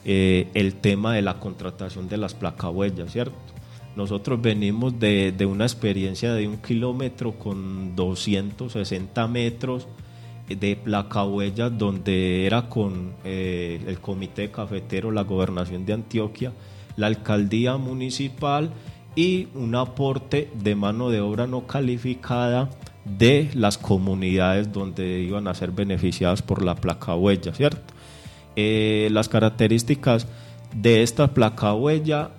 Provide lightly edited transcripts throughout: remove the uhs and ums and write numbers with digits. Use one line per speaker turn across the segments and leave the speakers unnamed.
el tema de la contratación de las placahuellas, ¿cierto? Nosotros venimos de una experiencia de 1 kilómetro con 260 metros de placahuellas, donde era con el Comité Cafetero, la Gobernación de Antioquia, la Alcaldía Municipal y un aporte de mano de obra no calificada de las comunidades donde iban a ser beneficiadas por la placahuella, ¿cierto? Las características de esta placahuella,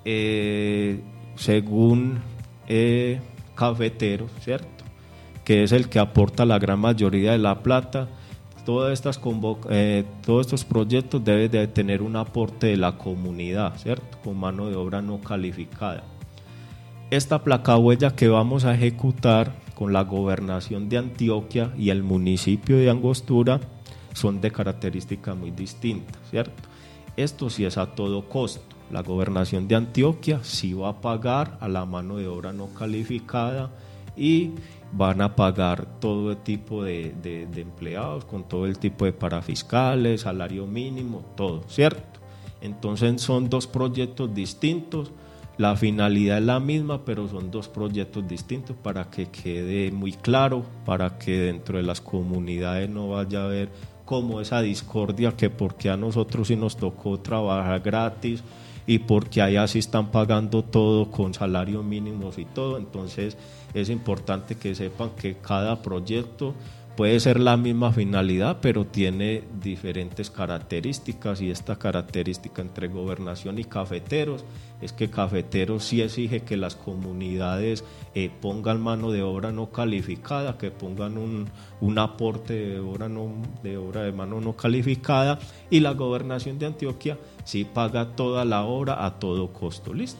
según Cafetero, ¿cierto?, que es el que aporta la gran mayoría de la plata, todos estos proyectos deben de tener un aporte de la comunidad, ¿cierto?, con mano de obra no calificada. Esta placahuella que vamos a ejecutar con la Gobernación de Antioquia y el municipio de Angostura son de características muy distintas, ¿cierto? Esto sí es a todo costo. La Gobernación de Antioquia sí va a pagar a la mano de obra no calificada y van a pagar todo tipo de empleados, con todo el tipo de parafiscales, salario mínimo, todo, ¿cierto? Entonces son dos proyectos distintos, la finalidad es la misma, pero son dos proyectos distintos para que quede muy claro, para que dentro de las comunidades no vaya a haber como esa discordia que porque a nosotros sí nos tocó trabajar gratis y porque allá sí están pagando todo con salarios mínimos y todo. Entonces es importante que sepan que cada proyecto puede ser la misma finalidad, pero tiene diferentes características, y esta característica entre Gobernación y Cafeteros es que Cafeteros sí exige que las comunidades pongan mano de obra no calificada, que pongan un aporte de obra de mano no calificada, y la Gobernación de Antioquia sí paga toda la obra a todo costo. ¿Listo?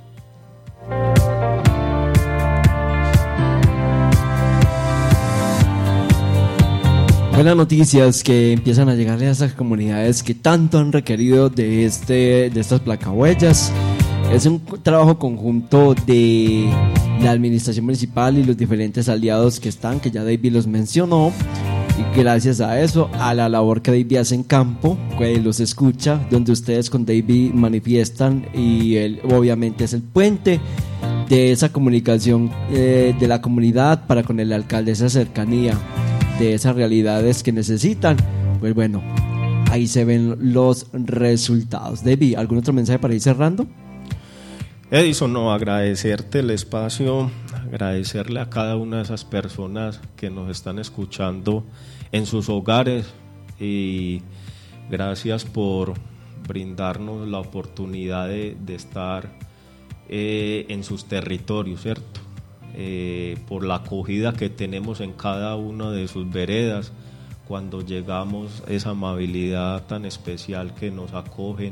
Buenas noticias que empiezan a llegarle a esas comunidades que tanto han requerido de estas placahuellas. Es un trabajo conjunto de la administración municipal y los diferentes aliados que están, que ya David los mencionó, y gracias a eso, a la labor que David hace en campo, que los escucha, donde ustedes con David manifiestan, y él obviamente es el puente de esa comunicación de la comunidad para con el alcalde, esa cercanía de esas realidades que necesitan. Pues bueno, ahí se ven los resultados. David, ¿algún otro mensaje para ir cerrando?
Edison, no, agradecerte el espacio, agradecerle a cada una de esas personas que nos están escuchando en sus hogares, y gracias por brindarnos la oportunidad de estar en sus territorios, ¿cierto? Por la acogida que tenemos en cada una de sus veredas, cuando llegamos, esa amabilidad tan especial que nos acogen,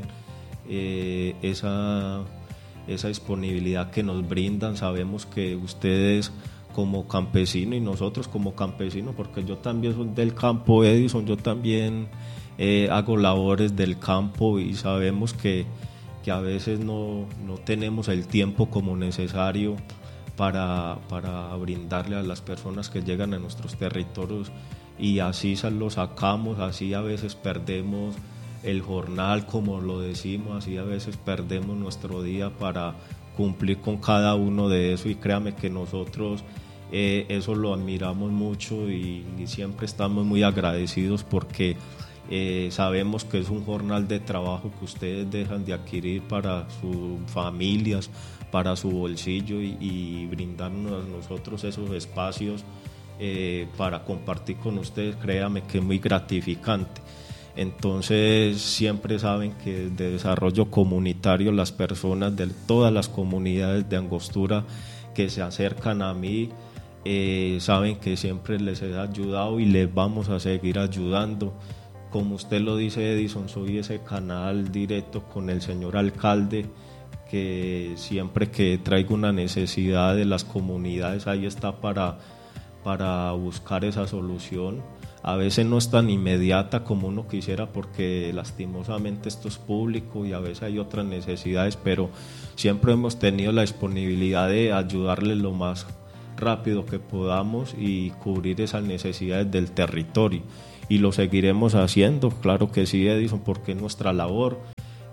esa disponibilidad que nos brindan. Sabemos que ustedes como campesinos y nosotros como campesinos, porque yo también soy del campo, Edison, yo también hago labores del campo, y sabemos que a veces no tenemos el tiempo como necesario para brindarle a las personas que llegan a nuestros territorios, y así lo sacamos, así a veces perdemos el jornal, como lo decimos, así a veces perdemos nuestro día para cumplir con cada uno de eso, y créame que nosotros eso lo admiramos mucho, y siempre estamos muy agradecidos porque sabemos que es un jornal de trabajo que ustedes dejan de adquirir para sus familias, para su bolsillo, y brindarnos a nosotros esos espacios para compartir con ustedes. Créame que es muy gratificante. Entonces siempre saben que de desarrollo comunitario, las personas de todas las comunidades de Angostura que se acercan a mí, saben que siempre les he ayudado y les vamos a seguir ayudando. Como usted lo dice, Edison, soy ese canal directo con el señor alcalde, que siempre que traigo una necesidad de las comunidades, ahí está para buscar esa solución. A veces no es tan inmediata como uno quisiera, porque lastimosamente esto es público y a veces hay otras necesidades, pero siempre hemos tenido la disponibilidad de ayudarles lo más rápido que podamos y cubrir esas necesidades del territorio, y lo seguiremos haciendo, claro que sí, Edison, porque es nuestra labor,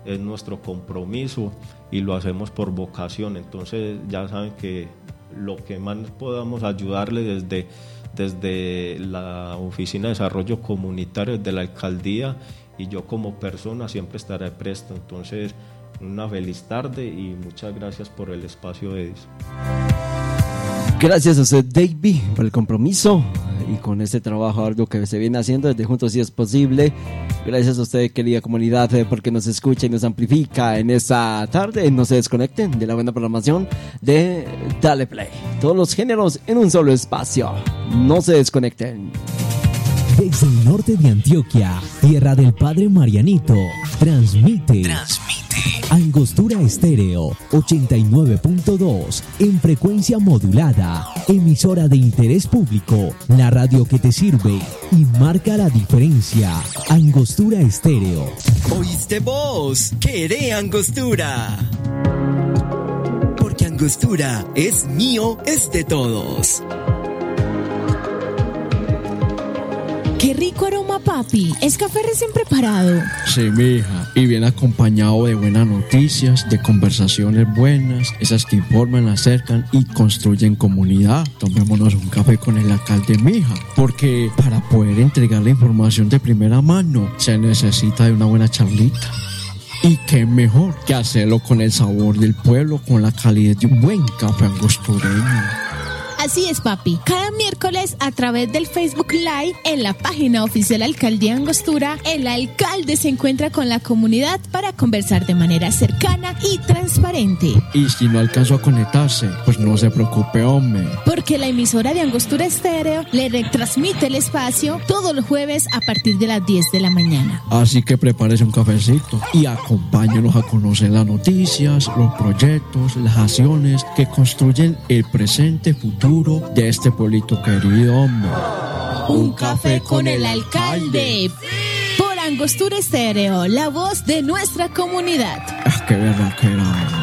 es nuestro compromiso y lo hacemos por vocación. Entonces ya saben que lo que más podamos ayudarle desde la Oficina de Desarrollo Comunitario, de la Alcaldía, y yo como persona siempre estaré presto. Entonces, una feliz tarde y muchas gracias por el espacio, Edison.
Gracias a usted, David, por el compromiso y con este trabajo arduo que se viene haciendo desde Juntos Si es Posible. Gracias a usted, querida comunidad, porque nos escucha y nos amplifica en esta tarde. No se desconecten de la buena programación de Dale Play. Todos los géneros en un solo espacio. No se desconecten.
Desde el norte de Antioquia, tierra del Padre Marianito, transmite Angostura Estéreo 89.2 en frecuencia modulada, emisora de interés público, la radio que te sirve y marca la diferencia. Angostura Estéreo.
¿Oíste vos? ¡Queré Angostura! Porque Angostura es mío, es de todos.
¡Qué rico aroma, papi! ¿Es café recién preparado?
Sí, mija, y bien acompañado de buenas noticias, de conversaciones buenas, esas que informan, acercan y construyen comunidad. Tomémonos un café con el alcalde, mija, porque para poder entregar la información de primera mano se necesita de una buena charlita. Y qué mejor que hacerlo con el sabor del pueblo, con la calidad de un buen café angostureño.
Así es, papi. Cada miércoles a través del Facebook Live en la página oficial Alcaldía Angostura, el alcalde se encuentra con la comunidad para conversar de manera cercana y transparente.
Y si no alcanzó a conectarse, pues no se preocupe, hombre.
Porque la emisora de Angostura Estéreo le retransmite el espacio todos los jueves a partir de las 10 de la mañana.
Así que prepárese un cafecito y acompáñenos a conocer las noticias, los proyectos, las acciones que construyen el presente futuro de este pueblito querido, hombre.
Un café con el alcalde. Por Angostura Estéreo, la voz de nuestra comunidad.
Qué verdad que era.